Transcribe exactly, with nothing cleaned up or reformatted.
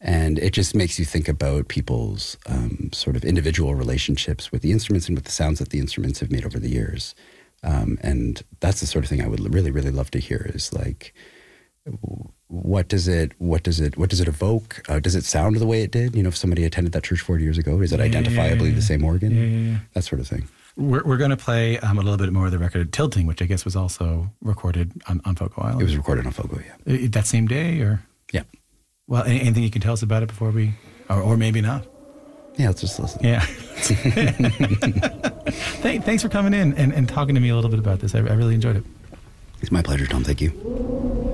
And it just makes you think about people's um, sort of individual relationships with the instruments and with the sounds that the instruments have made over the years. Um, and that's the sort of thing I would really, really love to hear is like, what does it, what does it, what does it evoke? Uh, does it sound the way it did? You know, if somebody attended that church forty years ago, is it yeah, identifiably yeah, yeah. the same organ? Yeah, yeah, yeah. That sort of thing. We're, we're going to play um, a little bit more of the record Tilting, which I guess was also recorded on, on Fogo Island. It was recorded on Fogo, yeah. Uh, That same day, or? Yeah. Well, any- anything you can tell us about it before we, or, or maybe not? Yeah, let's just listen. Yeah. Thank, thanks for coming in and, and talking to me a little bit about this. I, I really enjoyed it. It's my pleasure, Tom. Thank you.